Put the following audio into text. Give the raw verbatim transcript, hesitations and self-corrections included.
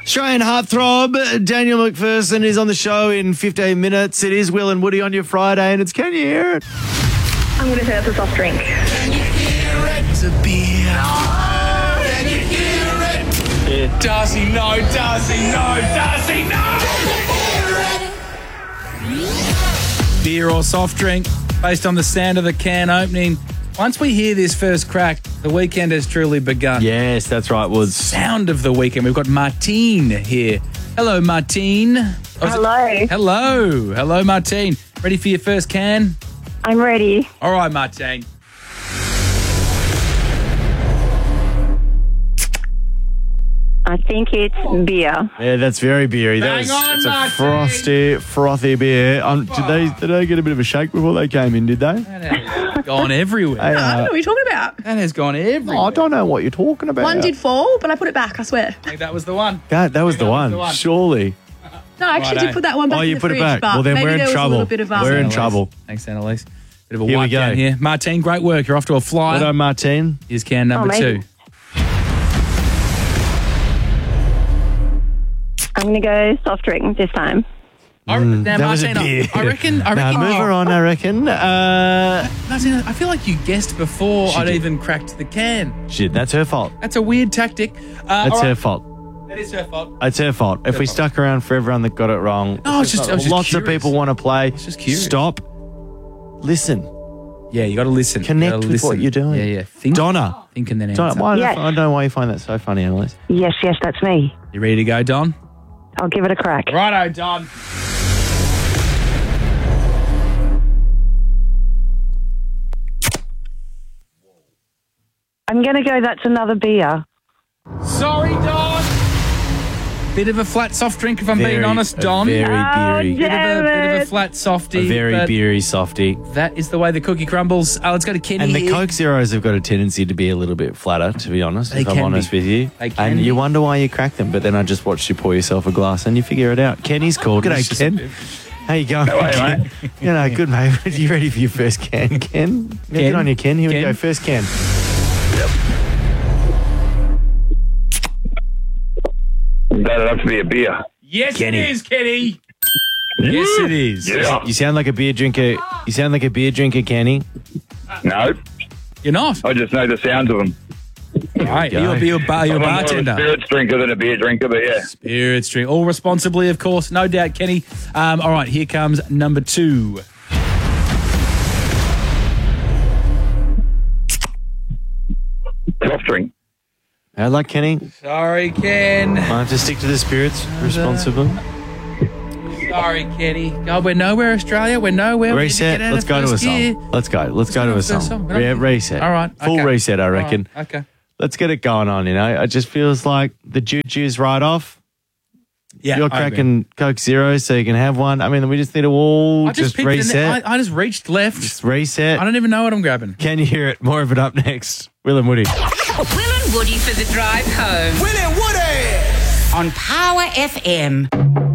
Australian heartthrob Daniel McPherson is on the show in fifteen minutes. It is Will and Woody on your Friday, and it's Can You Hear It? I'm going to say it's a soft drink. Can you hear it? It's a beer. No. Can you hear it? Yeah. Does he know? Does he know? Does he know? Can you hear it? Beer or soft drink, based on the sound of the can opening. Once we hear this first crack, the weekend has truly begun. Yes, that's right, Woods. Sound of the weekend. We've got Martine here. Hello, Martine. Hello. Hello. Hello, Martine. Ready for your first can? I'm ready. All right, Martine. I think it's beer. Yeah, that's very beery. That Bang was, on, it's a Martin. frosty, frothy beer. Um, did they did they get a bit of a shake before they came in, did they? That has gone everywhere. Hey, I don't know uh, what you're talking about. That has gone everywhere. I don't know what you're talking about. One did fall, but I put it back, I swear. I think that was the one. God, that was the That was one, the one. surely. No, I actually Righto. did put that one back Oh, in you the put it fridge, back. but Well, then maybe we're in there was trouble. a little bit of um, We're in Annalise. trouble. Thanks, Annalise. Bit of a Here we wipe go. down here. Martine, great work. You're off to a flyer. Well done, Martine. Here's can number Oh, two. maybe. I'm going to go soft drink this time. I, now, That was a Martine, beer. I, I reckon. I Now, reckon. move her on, I reckon. Uh, Martine, I feel like you guessed before She I'd did. even cracked the can. shit, that's her fault. That's a weird tactic. Uh, That's all her right. fault. That is her fault. It's her fault. If Her we fault. stuck around for everyone that got it wrong, No, I was just- I was just lots of curious. people want to play. just curious. Stop. Listen. Yeah, you got to listen. You Connect gotta with what listen. you're doing. Yeah, yeah. Think, Donna. think and then Donna, answer. why, Yes. I don't know why you find that so funny, Annalise. Yes, yes, that's me. You ready to go, Don? I'll give it a crack. Righto, Don. I'm going to go that's another beer. Sorry, Don. Bit of a flat soft drink, if I'm being Very- honest, a Don. Very Oh, beery. Bit of, a, Damn bit of a it. flat softy. A very but beery softy. That is the way the cookie crumbles. Uh, let's go to Kenny And the here. Coke Zeros have got a tendency to be a little bit flatter, to be honest, They if I'm can honest be. with you. They can and be. you wonder why you crack them, but then I just watched you pour yourself a glass and you figure it out. Kenny's called. It's G'day, just Ken. a bit- How you going, Ken? You know, good, mate. Are you ready for your first can, Ken? Yeah, Ken? Good on you, Ken. Here Ken? we go. First can. That'd have to be a beer. Yes, Kenny. it is, Kenny. Yes, it is. Yeah. You sound like a beer drinker. You sound like a beer drinker, Kenny. No, You're not. I just know the sounds of them. Right, go. you're, a- you're, a bar, you're a I'm more of a bartender. spirits drinker than a beer drinker, but yeah. Spirits drink. All responsibly, of course. No doubt, Kenny. Um, all right, here comes number two. Soft drink. How like Kenny? Sorry, Ken. I have to stick to the spirits responsibly. Sorry, Kenny. God, we're nowhere, Australia. We're nowhere. We need to Reset. get out Let's of go to a first song. gear. Let's go. Let's go go to to a a first song. song. Yeah, reset. All right, Full okay. reset, I All right, reckon. Okay. Let's get it going on, you know. It just feels like the juju's right off. Yeah, You're I agree. cracking Coke Zero so you can have one. I mean, we just need to all I just, just, picked it and reset. I, I just reached left. just reset. I don't even know what I'm grabbing. Can you hear it? More of it up next. Will and Woody. Will and Woody for the drive home Will and Woody! on Power F M.